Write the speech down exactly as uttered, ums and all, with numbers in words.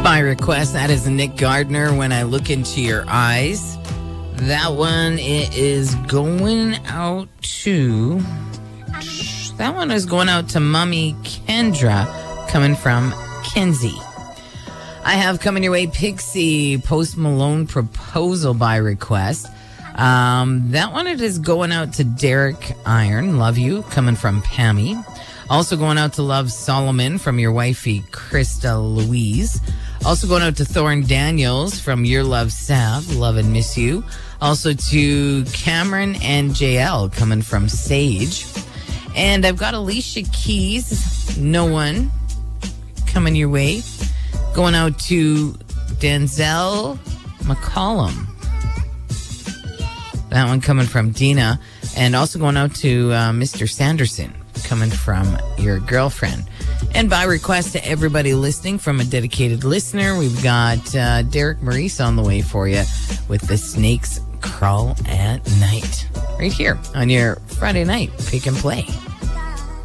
By request, that is Nick Gardner, When I Look Into Your Eyes. That one it is going out to... That one is going out to Mommy Kendra, coming from Kinsey. I have coming your way Pixie, Post Malone, Proposal by request. Um, that one it is going out to Derek Iron, Love You, coming from Pammy. Also going out to Love Solomon from your wifey, Krista Louise. Also going out to Thorne Daniels from Your Love Sav, Love and Miss You. Also to Cameron and J L coming from Sage. And I've got Alicia Keys, No One, coming your way. Going out to Denzel McCollum. That one coming from Dina. And also going out to uh, Mister Sanderson, coming from your girlfriend. And by request to everybody listening from a dedicated listener, we've got uh, Derek Maurice on the way for you with The Snakes Crawl at Night. Right here on your Friday night Pick and Play.